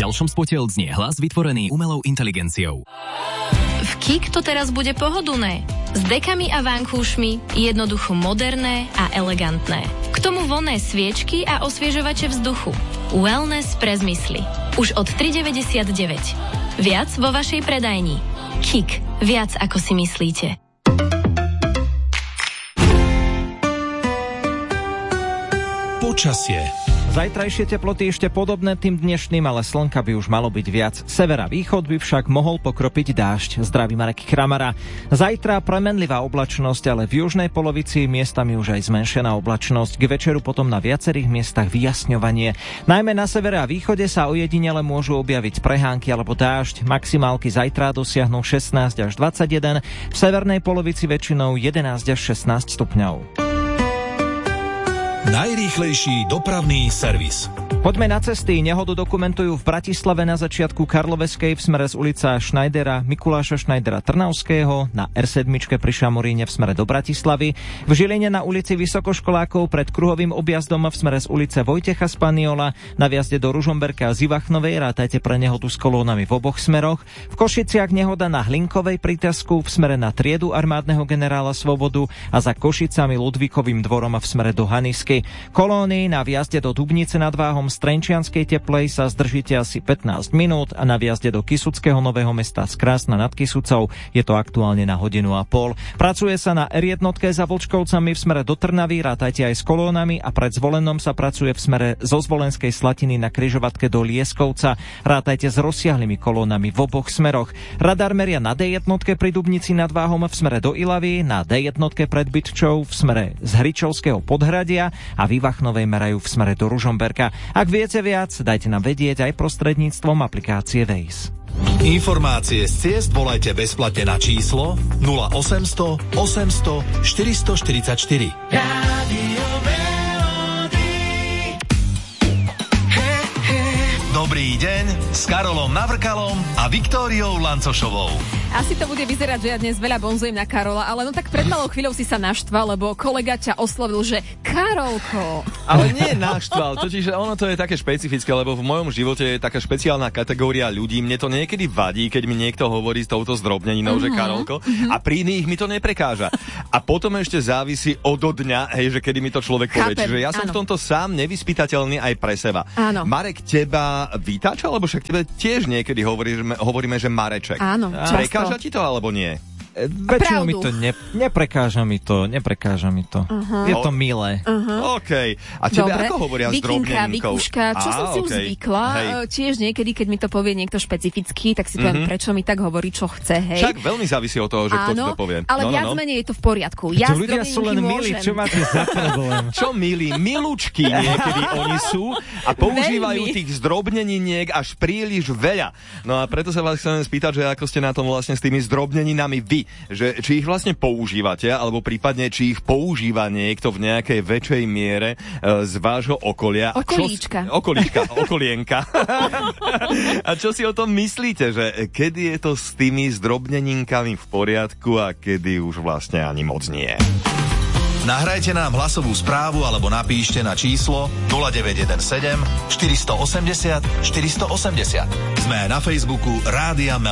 ďalšom spote odznie hlas vytvorený umelou inteligenciou. V KIK to teraz bude pohodlné. S dekami a vankúšmi, jednoducho moderné a elegantné. K tomu vonné sviečky a osviežovače vzduchu. Wellness pre zmysly. Už od 3,99. Viac vo vašej predajni. KIK. Viac ako si myslíte. Počasie. Zajtrajšie teploty ešte podobné tým dnešným, ale slnka by už malo byť viac. Sever a východ by však mohol pokropiť dážď. Zdraví Marek Kramara. Zajtra premenlivá oblačnosť, ale v južnej polovici miestami už aj zmenšená oblačnosť. K večeru potom na viacerých miestach vyjasňovanie. Najmä na severe a východe sa ojedinele môžu objaviť prehánky alebo dážď. Maximálky zajtra dosiahnu 16 až 21, v severnej polovici väčšinou 11 až 16 stupňov. Najrýchlejší dopravný servis. Poďme na cesty. Nehodu dokumentujú v Bratislave na začiatku Karloveskej v smere z ulica Schneidera, Mikuláša Schneidera Trnavského, na R7 pri Šamoríne v smere do Bratislavy, v Žiline na ulici Vysokoškolákov pred kruhovým objazdom v smere z ulice Vojtecha Spaniola, na vjazde do Ružomberka a Zivachnovej, rátajte pre nehodu s kolónami v oboch smeroch, v Košiciach nehoda na Hlinkovej príťazku v smere na triedu armádneho generála Svobodu a za Košicami Ludvíkovým dvorom v smere do Hanisky. Kolóny na vjazde do Dubnice nad Váhom z Trenčianskej Teplej sa zdržíte asi 15 minút a na vjazde do Kysuckého Nového Mesta z Krásna nad Kysucou je to aktuálne na 1,5 hodiny. Pracuje sa na R1 za Vlčkovcami v smere do Trnavy, rátajte aj s kolónami, a pred Zvolenom sa pracuje v smere zo Zvolenskej Slatiny na križovatke do Lieskovca, rátajte s rozsiahlymi kolónami v oboch smeroch. Radar meria na D1 pri Dubnici nad Váhom v smere do Ilavy, na D1 pred Bytčou v smere z Hričovského Podhradia a v Ivachnovej merajú v smere do Ružomberka. Ak viete viac, dajte nám vedieť aj prostredníctvom aplikácie Waze. Informácie z ciest volajte bezplatne na číslo 0800 800 444. Dobrý deň s Karolom Navrkalom a Viktóriou Lancošovou. Asi to bude vyzerať, že ja dnes veľa bonzujem na Karola, ale no tak pred malou chvíľou si sa naštval, lebo kolega ťa oslovil, že Karolko. Ale nie naštval, totiž ono to je také špecifické, lebo v mojom živote je taká špeciálna kategória ľudí. Mne to niekedy vadí, keď mi niekto hovorí s touto zdrobneninou, že Karolko, a pri iných mi to neprekáža. A potom ešte závisí od dňa, hej, že kedy mi to človek povie. Čiže ja som v tomto sám nevyspytateľný aj pre seba. Áno. Marek teba vytáča, lebo však tebe tiež niekedy hovoríme, že Mareček. Áno, často. Prekáža ti to, alebo nie? Väčšinou mi to neprekáža mi to. Je to milé. OK. A tebe dobre, ako hovoria s drobneninkou? Vikúška, čo som si už zvykla. Tiež niekedy, keď mi to povie niekto špecifický, tak si poviem, prečo mi tak hovorí, čo chce. Hej. Však veľmi závisí od toho, že kto ti to povie. Ale viac menej je to v poriadku. Ja ľudia sú len milí, čo máte za problém? Čo milí? Milúčky niekedy oni sú a používajú tých zdrobneniniek až príliš veľa. No a preto sa vás chcem spýtať, že ako ste na tom vlastne s tými zdrobneninami vy. Že či ich vlastne používate, alebo prípadne či ich používa niekto v nejakej väčšej miere z vášho okolia. Okolienka. A čo si o tom myslíte, že kedy je to s tými zdrobneninkami v poriadku a kedy už vlastne ani moc nie? Nahrajte nám hlasovú správu alebo napíšte na číslo 0917 480 480. Sme na Facebooku Rádia